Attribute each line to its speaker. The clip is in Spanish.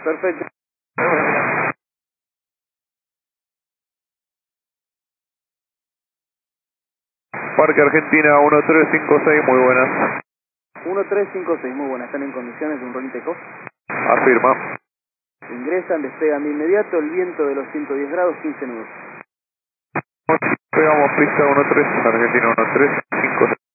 Speaker 1: Perfecto.
Speaker 2: Parque Argentina 1356, muy buenas.
Speaker 1: 1356, muy buena. ¿Están en condiciones de un rolling takeoff?
Speaker 2: Afirma.
Speaker 1: Ingresan, despegan de inmediato, el viento de los 110 grados, 15 nudos.
Speaker 2: Pegamos pista 13, Argentina 1356.